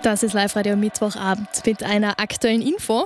Das ist Live-Radio Mittwochabend mit einer aktuellen Info.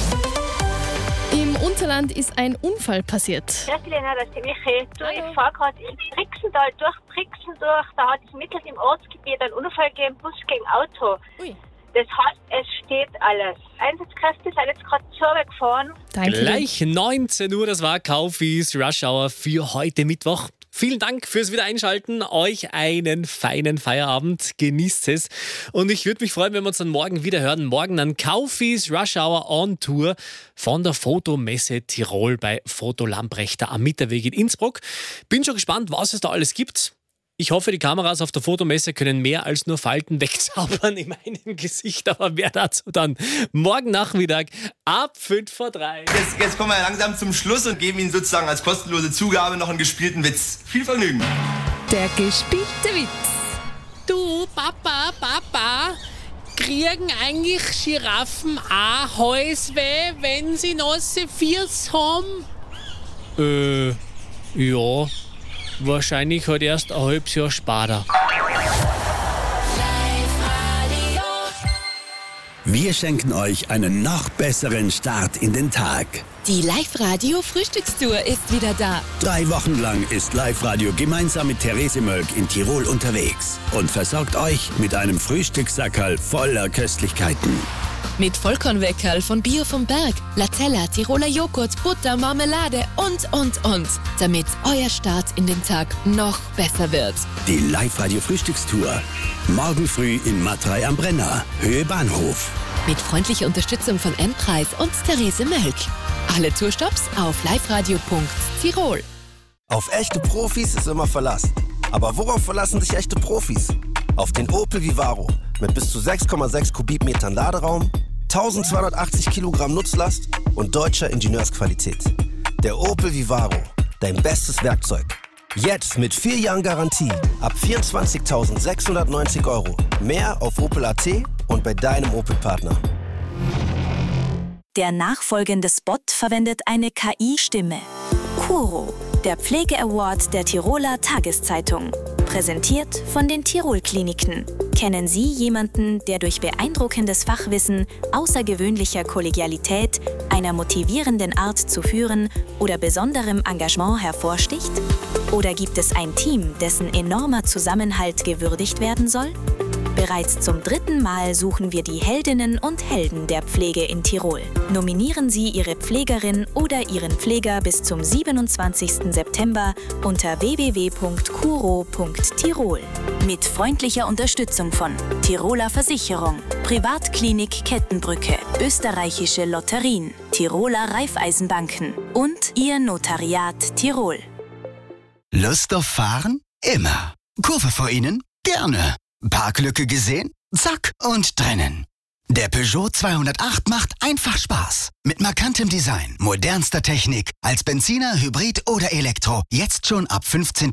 Im Unterland ist ein Unfall passiert. Ja, Lena, das ist die Michi. Ich fahre gerade in Brixental durch. Da hat es mitten im Ortsgebiet einen Unfall gegeben, Bus gegen Auto. Ui. Das heißt, es steht alles. Einsatzkräfte sind jetzt gerade zurückgefahren. Danke. Gleich 19 Uhr, das war Kaufis Rush Hour für heute Mittwoch. Vielen Dank fürs Wiedereinschalten. Euch einen feinen Feierabend. Genießt es. Und ich würde mich freuen, wenn wir uns dann morgen wieder hören. Morgen dann Kaufis Rush Hour on Tour von der Fotomesse Tirol bei Foto Lamprechter am Mitterweg in Innsbruck. Bin schon gespannt, was es da alles gibt. Ich hoffe, die Kameras auf der Fotomesse können mehr als nur Falten wegzaubern in meinem Gesicht, aber mehr dazu dann morgen Nachmittag ab 2:55. Jetzt kommen wir langsam zum Schluss und geben Ihnen sozusagen als kostenlose Zugabe noch einen gespielten Witz. Viel Vergnügen. Der gespielte Witz. Du, Papa, kriegen eigentlich Giraffen auch Halsweh, wenn sie nasse Fiers haben? Ja. Wahrscheinlich halt erst ein halbes Jahr später. Wir schenken euch einen noch besseren Start in den Tag. Die Live-Radio-Frühstückstour ist wieder da. 3 Wochen lang ist Live-Radio gemeinsam mit Therese Mölk in Tirol unterwegs und versorgt euch mit einem Frühstückssackerl voller Köstlichkeiten. Mit Vollkornweckerl von Bio vom Berg, Latella, Tiroler Joghurt, Butter, Marmelade und. Damit euer Start in den Tag noch besser wird. Die Live-Radio-Frühstückstour. Morgen früh in Matrei am Brenner, Höhe Bahnhof. Mit freundlicher Unterstützung von M-Preis und Therese Mölk. Alle Tourstops auf liveradio.tirol. Auf echte Profis ist immer Verlass. Aber worauf verlassen sich echte Profis? Auf den Opel Vivaro mit bis zu 6,6 Kubikmetern Laderaum, 1280 Kilogramm Nutzlast und deutscher Ingenieursqualität. Der Opel Vivaro, dein bestes Werkzeug. Jetzt mit 4 Jahren Garantie ab 24.690 €. Mehr auf Opel.at und bei deinem Opel-Partner. Der nachfolgende Spot verwendet eine KI-Stimme. Kuro, der Pflege-Award der Tiroler Tageszeitung. Präsentiert von den Tirol-Kliniken. Kennen Sie jemanden, der durch beeindruckendes Fachwissen, außergewöhnlicher Kollegialität, einer motivierenden Art zu führen oder besonderem Engagement hervorsticht? Oder gibt es ein Team, dessen enormer Zusammenhalt gewürdigt werden soll? Bereits zum 3. Mal suchen wir die Heldinnen und Helden der Pflege in Tirol. Nominieren Sie Ihre Pflegerin oder Ihren Pfleger bis zum 27. September unter www.kuro.tirol. Mit freundlicher Unterstützung von Tiroler Versicherung, Privatklinik Kettenbrücke, Österreichische Lotterien, Tiroler Raiffeisenbanken und Ihr Notariat Tirol. Lust auf Fahren? Immer. Kurve vor Ihnen? Gerne. Parklücke gesehen? Zack und drinnen. Der Peugeot 208 macht einfach Spaß. Mit markantem Design, modernster Technik, als Benziner, Hybrid oder Elektro. Jetzt schon ab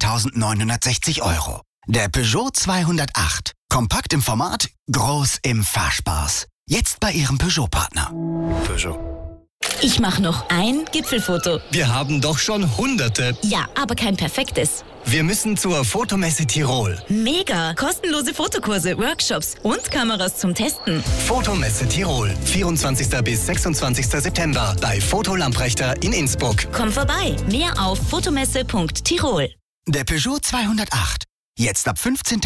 15.960 €. Der Peugeot 208. Kompakt im Format, groß im Fahrspaß. Jetzt bei Ihrem Peugeot-Partner. Peugeot. Ich mache noch ein Gipfelfoto. Wir haben doch schon Hunderte. Ja, aber kein perfektes. Wir müssen zur Fotomesse Tirol. Mega! Kostenlose Fotokurse, Workshops und Kameras zum Testen. Fotomesse Tirol. 24. bis 26. September bei Foto Lamprechter in Innsbruck. Komm vorbei. Mehr auf fotomesse.tirol. Der Peugeot 208. Jetzt ab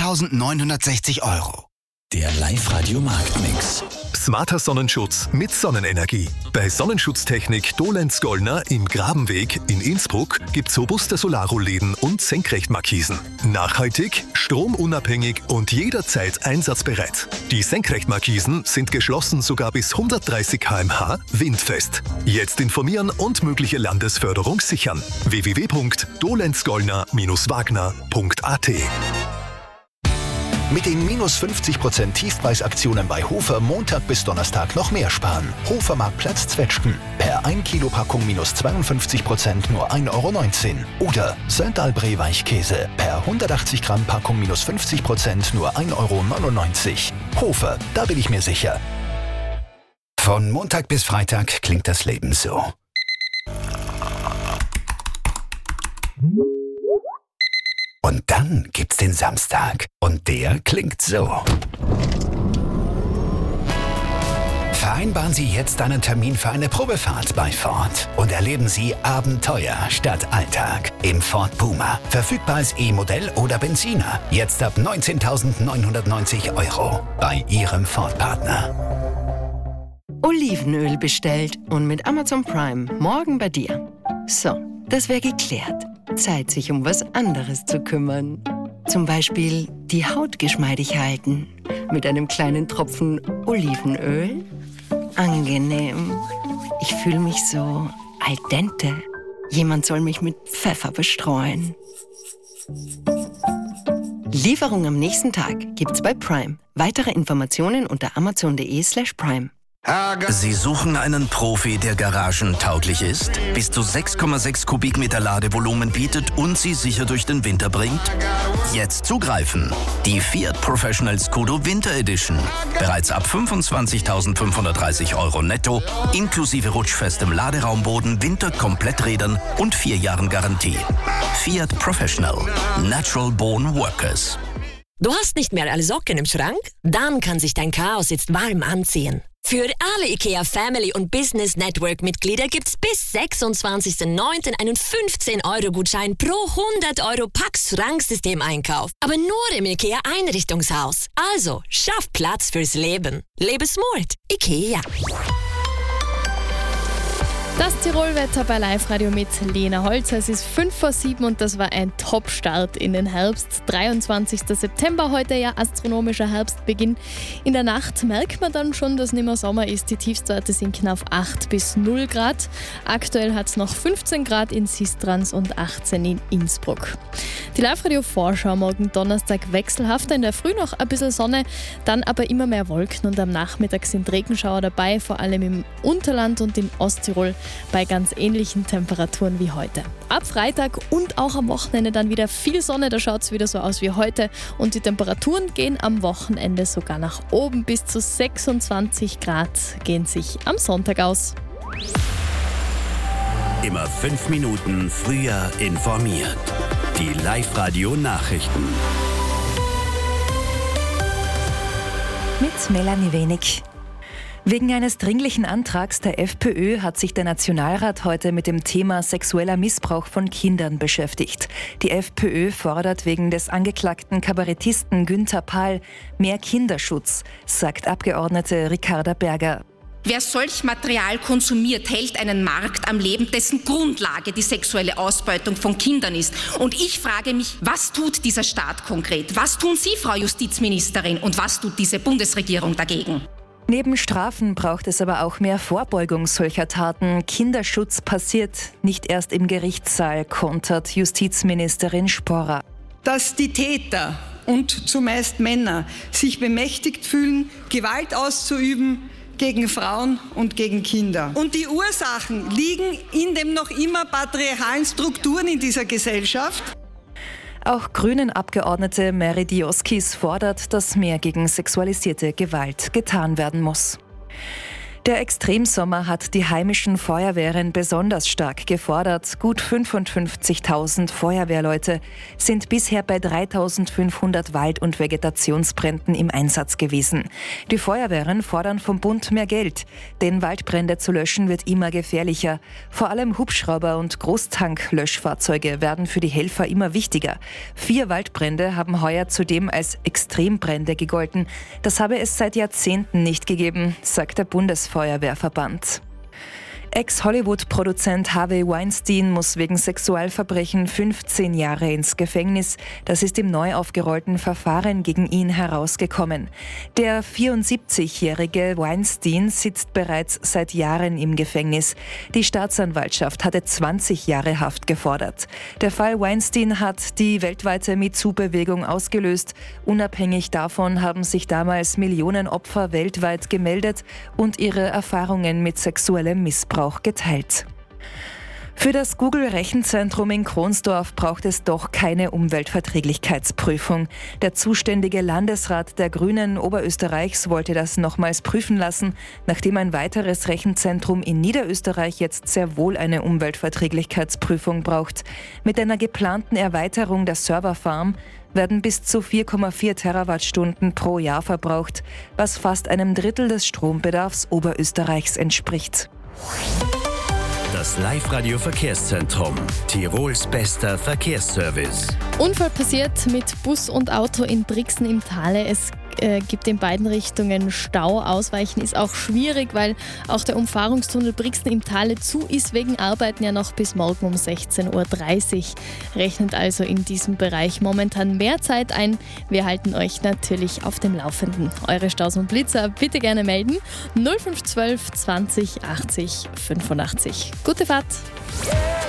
15.960 €. Der Live-Radio Marktmix. Smarter Sonnenschutz mit Sonnenenergie. Bei Sonnenschutztechnik Dolenz-Gollner im Grabenweg in Innsbruck gibt's robuste Solarrollläden und Senkrechtmarkisen. Nachhaltig, stromunabhängig und jederzeit einsatzbereit. Die Senkrechtmarkisen sind geschlossen sogar bis 130 km/h windfest. Jetzt informieren und mögliche Landesförderung sichern. www.dolenzgollner-wagner.at. Mit den minus 50% Tiefpreisaktionen bei Hofer Montag bis Donnerstag noch mehr sparen. Hofermarktplatz Zwetschgen. Per 1 Kilo Packung minus 52% nur 1,19 €. Oder Söntalbré Weichkäse. Per 180 Gramm Packung minus 50% nur 1,99 €. Hofer, da bin ich mir sicher. Von Montag bis Freitag klingt das Leben so. Und dann gibt's den Samstag. Und der klingt so. Vereinbaren Sie jetzt einen Termin für eine Probefahrt bei Ford und erleben Sie Abenteuer statt Alltag im Ford Puma. Verfügbar als E-Modell oder Benziner. Jetzt ab 19.990 € bei Ihrem Ford-Partner. Olivenöl bestellt und mit Amazon Prime morgen bei dir. So, das wäre geklärt. Zeit, sich um was anderes zu kümmern. Zum Beispiel die Haut geschmeidig halten. Mit einem kleinen Tropfen Olivenöl. Angenehm. Ich fühle mich so al dente. Jemand soll mich mit Pfeffer bestreuen. Lieferung am nächsten Tag gibt's bei Prime. Weitere Informationen unter amazon.de/prime. Sie suchen einen Profi, der garagentauglich ist, bis zu 6,6 Kubikmeter Ladevolumen bietet und Sie sicher durch den Winter bringt? Jetzt zugreifen! Die Fiat Professional Scudo Winter Edition. Bereits ab 25.530 € netto, inklusive rutschfestem Laderaumboden, Winterkompletträdern und 4 Jahren Garantie. Fiat Professional. Natural Born Workers. Du hast nicht mehr alle Socken im Schrank? Dann kann sich dein Chaos jetzt warm anziehen. Für alle IKEA Family und Business Network Mitglieder gibt's bis 26.09. einen 15-€-Gutschein pro 100 € Pax-Schranksystem-Einkauf. Aber nur im IKEA Einrichtungshaus. Also, schaff Platz fürs Leben. Lebe smart. IKEA. Das Tirolwetter bei Live-Radio mit Lena Holzer. Es ist 6:55 und das war ein Top-Start in den Herbst. 23. September, heute ja astronomischer Herbstbeginn. In der Nacht merkt man dann schon, dass nicht mehr Sommer ist. Die Tiefstwerte sinken auf 8 bis 0 Grad. Aktuell hat es noch 15 Grad in Sistrans und 18 in Innsbruck. Die Live-Radio-Vorschau morgen Donnerstag wechselhafter. In der Früh noch ein bisschen Sonne, dann aber immer mehr Wolken und am Nachmittag sind Regenschauer dabei, vor allem im Unterland und in Osttirol bei ganz ähnlichen Temperaturen wie heute. Ab Freitag und auch am Wochenende dann wieder viel Sonne, da schaut es wieder so aus wie heute und die Temperaturen gehen am Wochenende sogar nach oben. Bis zu 26 Grad gehen sich am Sonntag aus. Immer 5 Minuten früher informiert. Die Live-Radio-Nachrichten. Mit Melanie Wenig. Wegen eines dringlichen Antrags der FPÖ hat sich der Nationalrat heute mit dem Thema sexueller Missbrauch von Kindern beschäftigt. Die FPÖ fordert wegen des angeklagten Kabarettisten Günther Pahl mehr Kinderschutz, sagt Abgeordnete Ricarda Berger. Wer solch Material konsumiert, hält einen Markt am Leben, dessen Grundlage die sexuelle Ausbeutung von Kindern ist. Und ich frage mich, was tut dieser Staat konkret? Was tun Sie, Frau Justizministerin, und was tut diese Bundesregierung dagegen? Neben Strafen braucht es aber auch mehr Vorbeugung solcher Taten. Kinderschutz passiert nicht erst im Gerichtssaal, kontert Justizministerin Sporrer. Dass die Täter und zumeist Männer sich bemächtigt fühlen, Gewalt auszuüben gegen Frauen und gegen Kinder. Und die Ursachen liegen in den noch immer patriarchalen Strukturen in dieser Gesellschaft. Auch Grünen-Abgeordnete Mary Dioskis fordert, dass mehr gegen sexualisierte Gewalt getan werden muss. Der Extremsommer hat die heimischen Feuerwehren besonders stark gefordert. Gut 55.000 Feuerwehrleute sind bisher bei 3.500 Wald- und Vegetationsbränden im Einsatz gewesen. Die Feuerwehren fordern vom Bund mehr Geld, denn Waldbrände zu löschen wird immer gefährlicher. Vor allem Hubschrauber und Großtanklöschfahrzeuge werden für die Helfer immer wichtiger. 4 Waldbrände haben heuer zudem als Extrembrände gegolten. Das habe es seit Jahrzehnten nicht gegeben, sagt der Bundesfeuerwehrverband. Ex-Hollywood-Produzent Harvey Weinstein muss wegen Sexualverbrechen 15 Jahre ins Gefängnis. Das ist im neu aufgerollten Verfahren gegen ihn herausgekommen. Der 74-jährige Weinstein sitzt bereits seit Jahren im Gefängnis. Die Staatsanwaltschaft hatte 20 Jahre Haft gefordert. Der Fall Weinstein hat die weltweite MeToo-Bewegung ausgelöst. Unabhängig davon haben sich damals Millionen Opfer weltweit gemeldet und ihre Erfahrungen mit sexuellem Missbrauch geteilt. Für das Google-Rechenzentrum in Kronsdorf braucht es doch keine Umweltverträglichkeitsprüfung. Der zuständige Landesrat der Grünen Oberösterreichs wollte das nochmals prüfen lassen, nachdem ein weiteres Rechenzentrum in Niederösterreich jetzt sehr wohl eine Umweltverträglichkeitsprüfung braucht. Mit einer geplanten Erweiterung der Serverfarm werden bis zu 4,4 Terawattstunden pro Jahr verbraucht, was fast einem Drittel des Strombedarfs Oberösterreichs entspricht. Das Live-Radio-Verkehrszentrum. Tirols bester Verkehrsservice. Unfall passiert mit Bus und Auto in Brixen im Tale. Es gibt in beiden Richtungen Stau. Ausweichen ist auch schwierig, weil auch der Umfahrungstunnel Brixen im Tale zu ist. Wegen Arbeiten ja noch bis morgen um 16.30 Uhr. Rechnet also in diesem Bereich momentan mehr Zeit ein. Wir halten euch natürlich auf dem Laufenden. Eure Staus und Blitzer bitte gerne melden. 0512 20 80 85. Gute Fahrt!